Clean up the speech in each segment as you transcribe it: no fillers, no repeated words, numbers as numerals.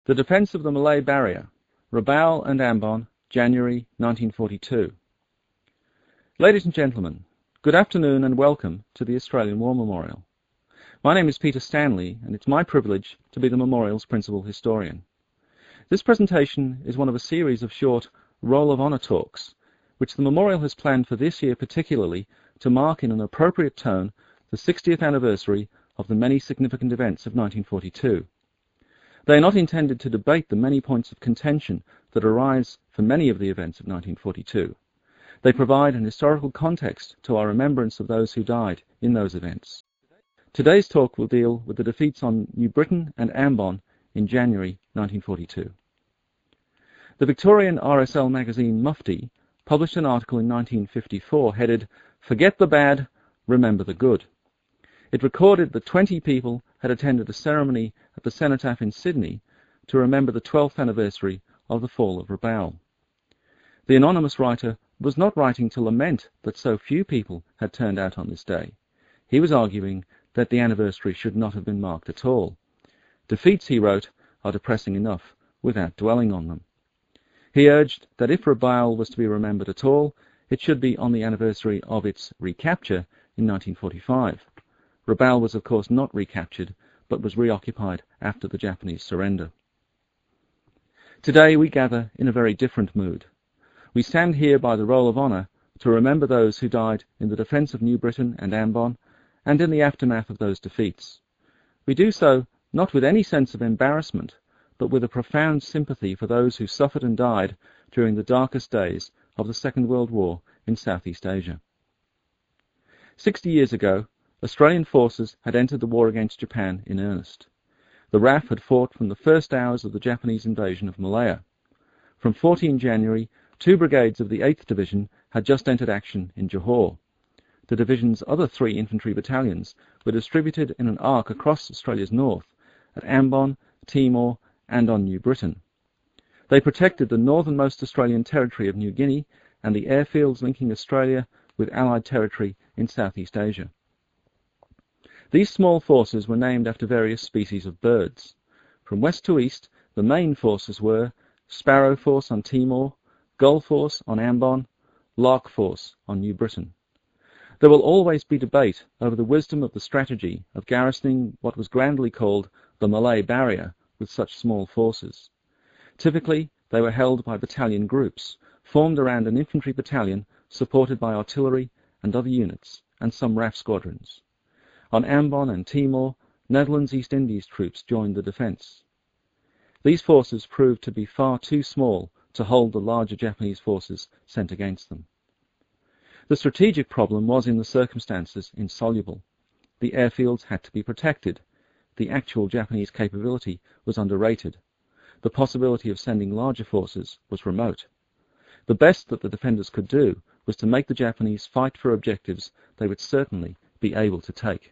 The Defence of the Malay Barrier, Rabaul and Ambon, January 1942. Ladies and gentlemen, good afternoon and welcome to the Australian War Memorial. My name is Peter Stanley, and it's my privilege to be the memorial's principal historian. This presentation is one of a series of short Roll of Honour talks, which the memorial has planned for this year particularly to mark in an appropriate tone the 60th anniversary of the many significant events of 1942. They are not intended to debate the many points of contention that arise for many of the events of 1942. They provide an historical context to our remembrance of those who died in those events. Today's talk will deal with the defeats on New Britain and Ambon in January 1942. The Victorian RSL magazine Mufti published an article in 1954 headed, "Forget the Bad, Remember the Good." It recorded that 20 people had attended a ceremony at the Cenotaph in Sydney to remember the 12th anniversary of the fall of Rabaul. The anonymous writer was not writing to lament that so few people had turned out on this day. He was arguing that the anniversary should not have been marked at all. Defeats, he wrote, are depressing enough without dwelling on them. He urged that if Rabaul was to be remembered at all, it should be on the anniversary of its recapture in 1945. Rabaul was of course not recaptured, but was reoccupied after the Japanese surrender. Today we gather in a very different mood. We stand here by the Roll of Honour to remember those who died in the defence of New Britain and Ambon, and in the aftermath of those defeats. We do so not with any sense of embarrassment, but with a profound sympathy for those who suffered and died during the darkest days of the Second World War in Southeast Asia. 60 years ago, Australian forces had entered the war against Japan in earnest. The RAF had fought from the first hours of the Japanese invasion of Malaya. From 14 January, 2 brigades of the 8th Division had just entered action in Johor. The division's other 3 infantry battalions were distributed in an arc across Australia's north, at Ambon, Timor, and on New Britain. They protected the northernmost Australian territory of New Guinea and the airfields linking Australia with Allied territory in Southeast Asia. These small forces were named after various species of birds. From west to east, the main forces were Sparrow Force on Timor, Gull Force on Ambon, Lark Force on New Britain. There will always be debate over the wisdom of the strategy of garrisoning what was grandly called the Malay Barrier with such small forces. Typically, they were held by battalion groups, formed around an infantry battalion supported by artillery and other units, and some RAF squadrons. On Ambon and Timor, Netherlands East Indies troops joined the defence. These forces proved to be far too small to hold the larger Japanese forces sent against them. The strategic problem was in the circumstances insoluble. The airfields had to be protected. The actual Japanese capability was underrated. The possibility of sending larger forces was remote. The best that the defenders could do was to make the Japanese fight for objectives they would certainly be able to take.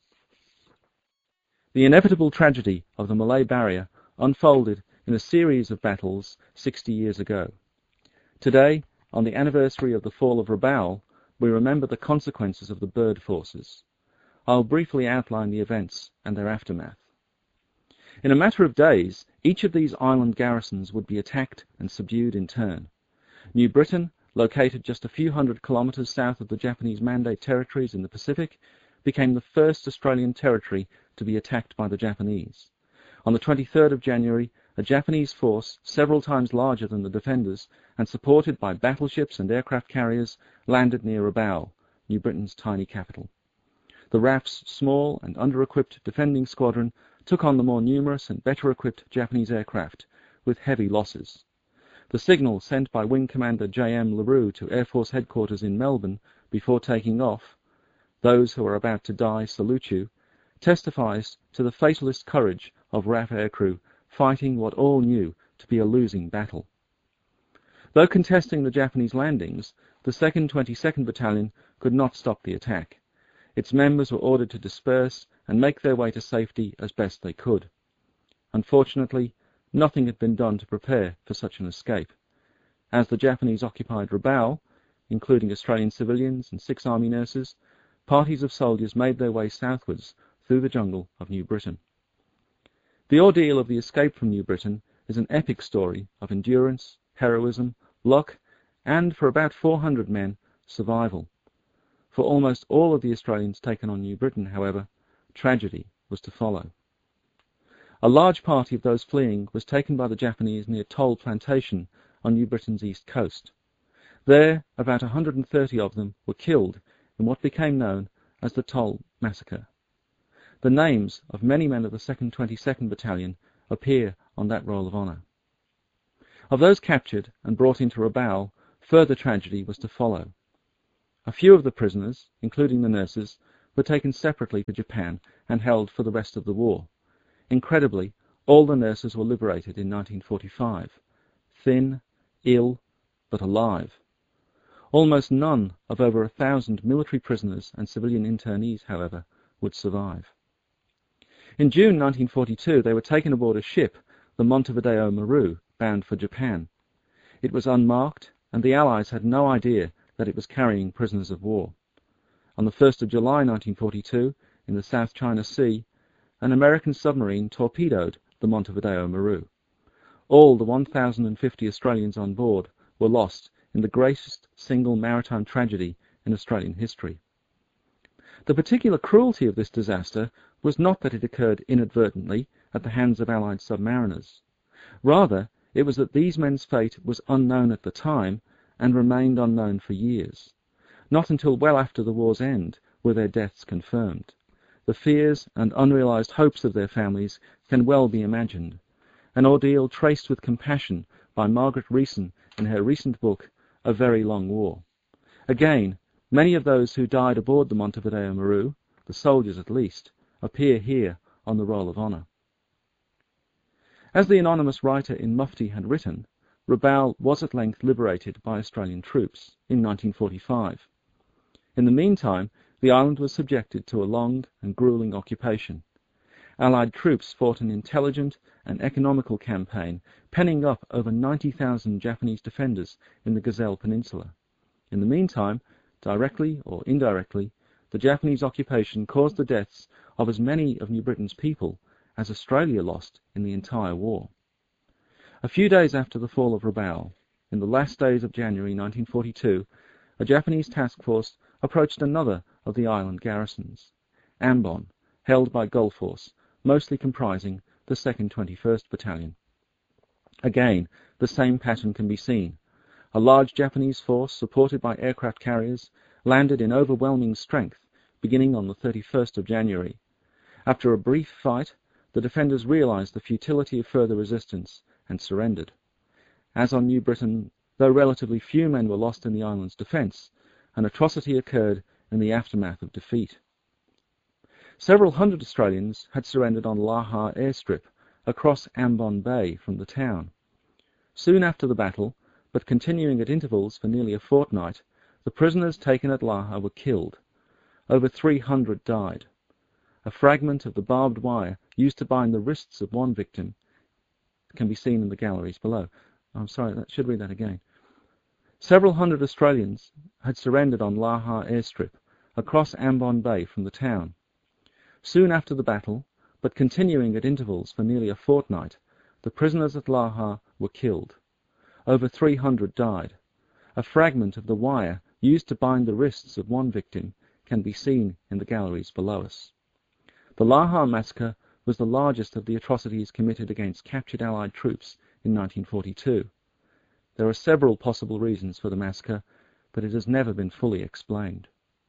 The inevitable tragedy of the Malay Barrier unfolded in a series of battles 60 years ago. Today, on the anniversary of the fall of Rabaul, we remember the consequences of the bird forces. I'll briefly outline the events and their aftermath. In a matter of days, each of these island garrisons would be attacked and subdued in turn. New Britain, located just a few hundred kilometres south of the Japanese Mandate territories in the Pacific, became the first Australian territory to be attacked by the Japanese. On the 23rd of January, a Japanese force, several times larger than the defenders, and supported by battleships and aircraft carriers, landed near Rabaul, New Britain's tiny capital. The RAF's small and under-equipped defending squadron took on the more numerous and better-equipped Japanese aircraft, with heavy losses. The signal sent by Wing Commander J.M. LaRue to Air Force Headquarters in Melbourne before taking off, "Those who are about to die salute you," testifies to the fatalist courage of RAF aircrew fighting what all knew to be a losing battle. Though contesting the Japanese landings, the 2nd 22nd Battalion could not stop the attack. Its members were ordered to disperse and make their way to safety as best they could. Unfortunately, nothing had been done to prepare for such an escape. As the Japanese occupied Rabaul, including Australian civilians and 6 army nurses, parties of soldiers made their way southwards through the jungle of New Britain. The ordeal of the escape from New Britain is an epic story of endurance, heroism, luck, and, for about 400 men, survival. For almost all of the Australians taken on New Britain, however, tragedy was to follow. A large party of those fleeing was taken by the Japanese near Toll Plantation on New Britain's east coast. There, about 130 of them were killed in what became known as the Toll Massacre. The names of many men of the 2nd 22nd Battalion appear on that roll of honour. Of those captured and brought into Rabaul, further tragedy was to follow. A few of the prisoners, including the nurses, were taken separately to Japan and held for the rest of the war. Incredibly, all the nurses were liberated in 1945, thin, ill, but alive. Almost none of over 1,000 military prisoners and civilian internees, however, would survive. In June 1942, they were taken aboard a ship, the Montevideo Maru, bound for Japan. It was unmarked, and the Allies had no idea that it was carrying prisoners of war. On the 1st of July 1942, in the South China Sea, an American submarine torpedoed the Montevideo Maru. All the 1,050 Australians on board were lost in the greatest single maritime tragedy in Australian history. The particular cruelty of this disaster was not that it occurred inadvertently at the hands of Allied submariners. Rather, it was that these men's fate was unknown at the time and remained unknown for years. Not until well after the war's end were their deaths confirmed. The fears and unrealized hopes of their families can well be imagined, an ordeal traced with compassion by Margaret Reeson in her recent book, A Very Long War. Again, many of those who died aboard the Montevideo Maru, the soldiers at least, appear here on the Roll of Honour. As the anonymous writer in Mufti had written, Rabaul was at length liberated by Australian troops in 1945. In the meantime, the island was subjected to a long and gruelling occupation. Allied troops fought an intelligent and economical campaign, penning up over 90,000 Japanese defenders in the Gazelle Peninsula. In the meantime, directly or indirectly, the Japanese occupation caused the deaths of as many of New Britain's people as Australia lost in the entire war. A few days after the fall of Rabaul, in the last days of January 1942, a Japanese task force approached another of the island garrisons, Ambon, held by Gulf Force, mostly comprising the 2nd 21st Battalion. Again, the same pattern can be seen. A large Japanese force, supported by aircraft carriers, landed in overwhelming strength, beginning on the 31st of January. After a brief fight, the defenders realized the futility of further resistance and surrendered. As on New Britain, though relatively few men were lost in the island's defence, an atrocity occurred in the aftermath of defeat. Several hundred Australians had surrendered on Laha airstrip across Ambon Bay from the town. Soon after the battle, but continuing at intervals for nearly a fortnight, the prisoners taken at Laha were killed. Over 300 died. A fragment of the barbed wire used to bind the wrists of one victim can be seen in the galleries below. I'm sorry, I should read that again. Several hundred Australians had surrendered on Laha airstrip across Ambon Bay from the town. Soon after the battle, but continuing at intervals for nearly a fortnight, the prisoners at Laha were killed. Over 300 died. A fragment of the wire used to bind the wrists of one victim can be seen in the galleries below us. The Laha massacre was the largest of the atrocities committed against captured Allied troops in 1942. There are several possible reasons for the massacre, but it has never been fully explained.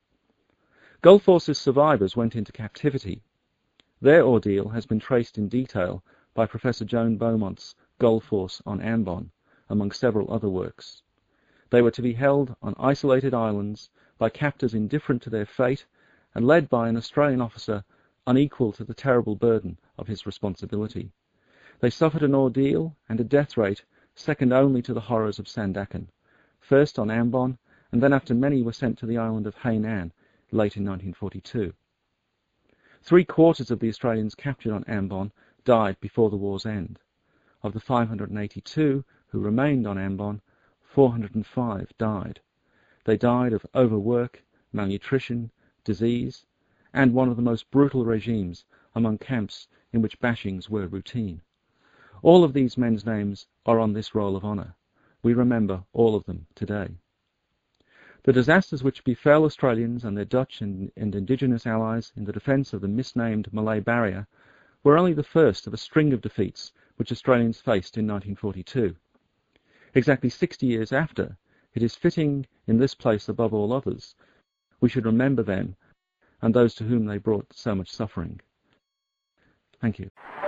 Gulf Force's survivors went into captivity. Their ordeal has been traced in detail by Professor Joan Beaumont's Gulf Force on Ambon, among several other works. They were to be held on isolated islands by captors indifferent to their fate and led by an Australian officer unequal to the terrible burden of his responsibility. They suffered an ordeal and a death rate second only to the horrors of Sandakan, first on Ambon, and then after many were sent to the island of Hainan late in 1942. 3/4 of the Australians captured on Ambon died before the war's end. Of the 582 who remained on Ambon, 405 died. They died of overwork, malnutrition, disease, and one of the most brutal regimes among camps in which bashings were routine. All of these men's names are on this roll of honour. We remember all of them today. The disasters which befell Australians and their Dutch and Indigenous allies in the defence of the misnamed Malay Barrier were only the first of a string of defeats which Australians faced in 1942. Exactly 60 years after, it is fitting in this place above all others, we should remember them and those to whom they brought so much suffering. Thank you.